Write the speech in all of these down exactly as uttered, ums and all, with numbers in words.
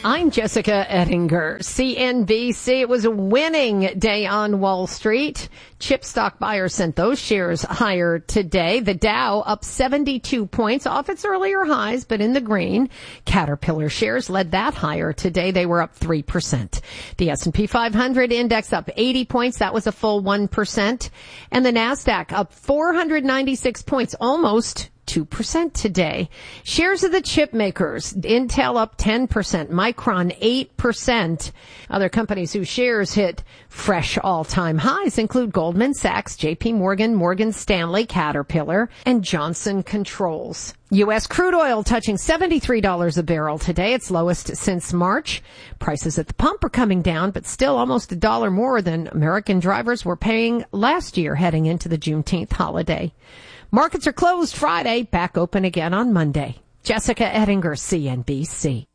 I'm Jessica Ettinger, C N B C. It was a winning day on Wall Street. Chip stock buyers sent those shares higher today. The Dow up seventy-two points off its earlier highs, but in the green. Caterpillar shares led that higher today. They were up three percent. The S and P five hundred index up eighty points. That was a full one percent. And the NASDAQ up four hundred ninety-six points, almost two percent today. Shares of the chip makers, Intel up ten percent, Micron eight percent. Other companies whose shares hit fresh all-time highs include Goldman Sachs, J P Morgan, Morgan Stanley, Caterpillar, and Johnson Controls. U S crude oil touching seventy-three dollars a barrel today, its lowest since March. Prices at the pump are coming down, but still almost a dollar more than American drivers were paying last year heading into the Juneteenth holiday. Markets are closed Friday, back open again on Monday. Jessica Ettinger, C N B C.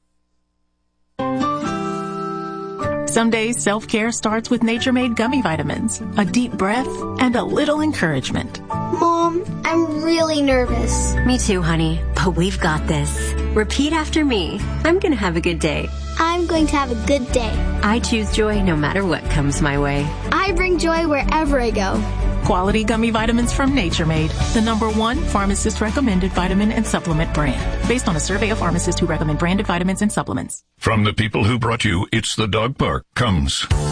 Some days self-care starts with Nature Made gummy vitamins, a deep breath, and a little encouragement. Mom, I'm really nervous. Me too, honey, but we've got this. Repeat after me. I'm going to have a good day. I'm going to have a good day. I choose joy no matter what comes my way. I bring joy wherever I go. Quality gummy vitamins from Nature Made, the number one pharmacist-recommended vitamin and supplement brand, based on a survey of pharmacists who recommend branded vitamins and supplements. From the people who brought you It's the Dog Park comes